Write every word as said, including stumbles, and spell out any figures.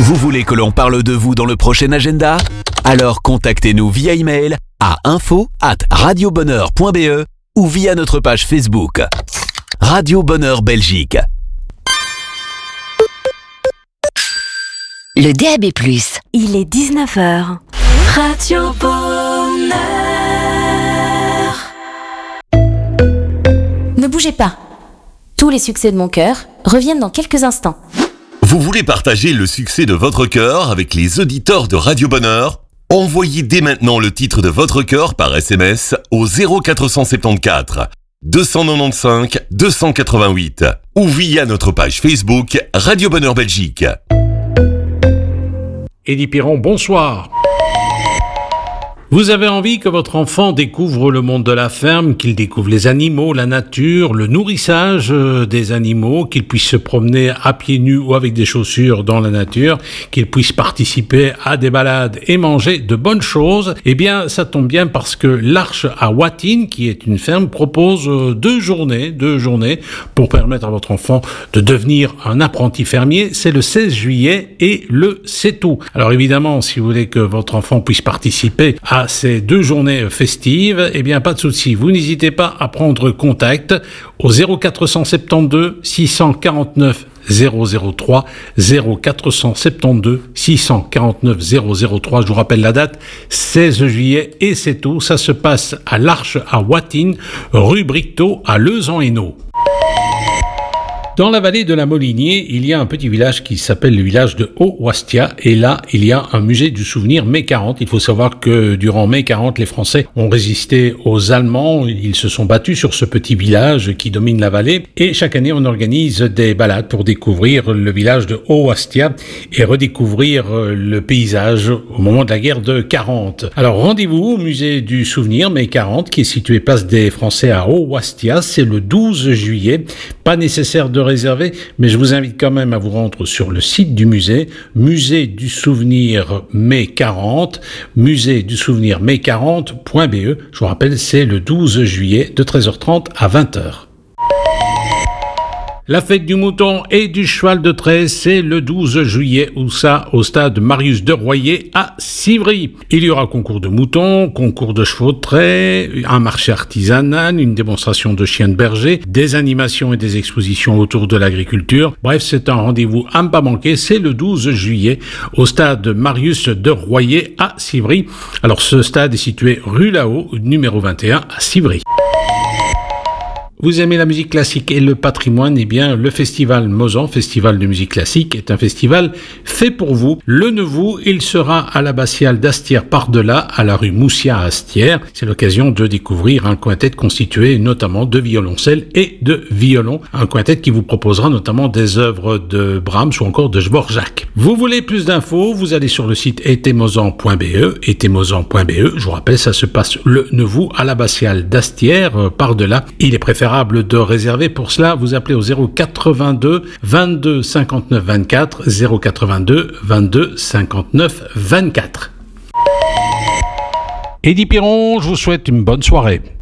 Vous voulez que l'on parle de vous dans le prochain agenda? Alors contactez-nous via email à info arobase radio bonheur point b e ou via notre page Facebook. Radio Bonheur Belgique. Le D A B plus. Il est dix-neuf heures. Radio Bonheur. Ne bougez pas. Tous les succès de mon cœur reviennent dans quelques instants. Vous voulez partager le succès de votre cœur avec les auditeurs de Radio Bonheur? Envoyez dès maintenant le titre de votre cœur par S M S au zéro quatre cent soixante-quatorze deux cent quatre-vingt-quinze deux cent quatre-vingt-huit ou via notre page Facebook Radio Bonheur Belgique. Eddie Piron, bonsoir. Vous avez envie que votre enfant découvre le monde de la ferme, qu'il découvre les animaux, la nature, le nourrissage des animaux, qu'il puisse se promener à pieds nus ou avec des chaussures dans la nature, qu'il puisse participer à des balades et manger de bonnes choses. Eh bien, ça tombe bien parce que l'Arche à Wattines, qui est une ferme, propose deux journées, deux journées pour permettre à votre enfant de devenir un apprenti fermier. C'est le seize juillet et le sept août. Alors évidemment, si vous voulez que votre enfant puisse participer à à ces deux journées festives, eh bien pas de souci. Vous n'hésitez pas à prendre contact au zéro quatre cent soixante-douze six cent quarante-neuf zéro zéro trois, zéro quatre cent soixante-douze six cent quarante-neuf zéro zéro trois. Je vous rappelle la date, seize juillet et sept août. Ça se passe à l'Arche à Wattines, rue Bricteau à Lezan-Hainaut. Dans la vallée de la Molinier, il y a un petit village qui s'appelle le village de Haut-Wastia, et là, il y a un musée du souvenir mai quarante. Il faut savoir que durant mai quarante, les Français ont résisté aux Allemands. Ils se sont battus sur ce petit village qui domine la vallée, et chaque année, on organise des balades pour découvrir le village de Haut-Wastia et redécouvrir le paysage au moment de la guerre de quarante. Alors, rendez-vous au musée du souvenir mai quarante, qui est situé place des Français à Haut-Wastia. C'est le douze juillet. Pas nécessaire de réservé, mais je vous invite quand même à vous rendre sur le site du musée, musée du souvenir mai quarante, musée du souvenir mai quarante point b e. Je vous rappelle, c'est le douze juillet de treize heures trente à vingt heures. La fête du mouton et du cheval de trait, c'est le douze juillet, ou ça, au stade Marius de Royer à Civry. Il y aura concours de moutons, concours de chevaux de trait, un marché artisanal, une démonstration de chiens de berger, des animations et des expositions autour de l'agriculture. Bref, c'est un rendez-vous à ne pas manquer, c'est le douze juillet, au stade Marius de Royer à Civry. Alors, ce stade est situé rue Lahaut, numéro vingt et un à Civry. Vous aimez la musique classique et le patrimoine? Eh bien, le festival Mozan, festival de musique classique, est un festival fait pour vous. Le Nevou, il sera à l'abbatiale d'Astières par-delà, à la rue Moussia à Astières. C'est l'occasion de découvrir un quintet constitué notamment de violoncelle et de violon. Un quintet qui vous proposera notamment des œuvres de Brahms ou encore de Dvorak. Vous voulez plus d'infos? Vous allez sur le site etemozan point b e, etemozan point b e. Je vous rappelle, ça se passe le Nevou à l'abbatiale d'Astières par-delà. Il est préférable de réserver. Pour cela, vous appelez au zéro quatre-vingt-deux vingt-deux cinquante-neuf vingt-quatre, zéro quatre-vingt-deux vingt-deux cinquante-neuf vingt-quatre. Eddie Piron, je vous souhaite une bonne soirée.